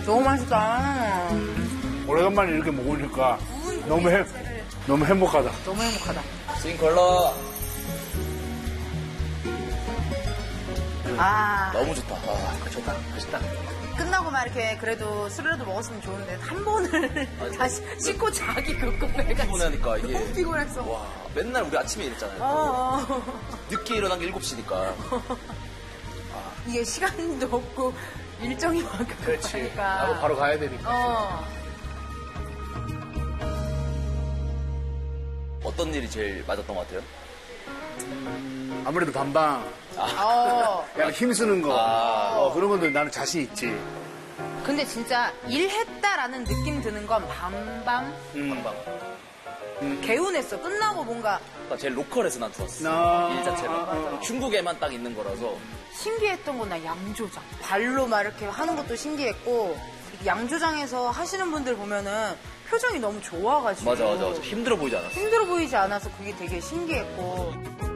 너무 맛있다. 오래간만에 이렇게 먹으니까 너무 행복하다. 너무 행복하다. 싱컬러. 아. 너무 좋다. 좋다. 맛있다. 끝나고 막 이렇게 그래도 술이라도 먹었으면 좋은데 한 번을 다시 씻고 자기 그 꿈에 피곤하니까 이게. 너무 피곤했어. 와, 맨날 우리 아침에 이랬잖아요. 늦게 일어난 게 7시니까. 이게 시간도 없고 일정이 막 그렇지. 그러니까. 나도 바로 가야 되니까. 어떤 일이 제일 맞았던 것 같아요? 아무래도 반방. 약간 힘쓰는 거. 그런 건데 나는 자신 있지. 근데 진짜 일했다라는 느낌 드는 건 반방. 개운했어. 끝나고 뭔가 제일 로컬해서 난 좋았어. 일 자체가. 중국에만 딱 있는 거라서. 신기했던 건 나 양조장. 발로 막 이렇게 하는 것도 신기했고 양조장에서 하시는 분들 보면은 표정이 너무 좋아가지고. 맞아. 힘들어 보이지 않았어. 힘들어 보이지 않아서 그게 되게 신기했고.